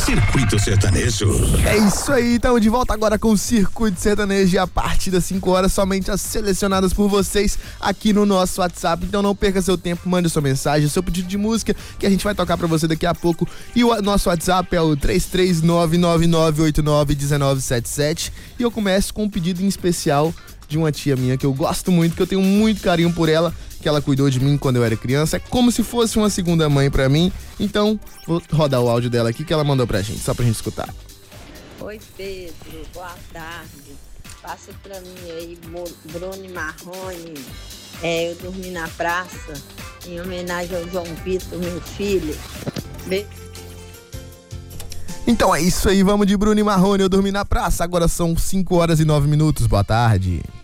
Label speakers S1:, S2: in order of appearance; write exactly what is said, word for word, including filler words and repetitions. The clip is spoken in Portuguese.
S1: Circuito Sertanejo.
S2: É isso aí, estamos de volta agora com o Circuito Sertanejo e a partir das cinco horas somente as selecionadas por vocês aqui no nosso WhatsApp. Então não perca seu tempo, mande sua mensagem, seu pedido de música que a gente vai tocar pra você daqui a pouco. E o nosso WhatsApp é o três três nove nove nove oito nove um nove sete sete. E eu começo com um pedido em especial de uma tia minha que eu gosto muito, que eu tenho muito carinho por ela, que ela cuidou de mim quando eu era criança. É como se fosse uma segunda mãe pra mim. Então, vou rodar o áudio dela aqui que ela mandou pra gente, só pra gente escutar.
S3: Oi, Pedro, boa tarde. Passa pra mim aí, Bruno Marrone. É, eu dormi na praça, em homenagem ao João Vitor, meu filho. Beijo.
S2: Então é isso aí, vamos de Bruno Marrone, eu dormi na praça. Agora são cinco horas e nove minutos, boa tarde.